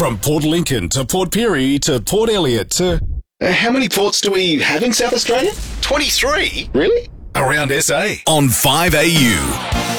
From Port Lincoln to Port Pirie to Port Elliot to... How many ports do we have in South Australia? 23? Really? Around SA. On 5AU.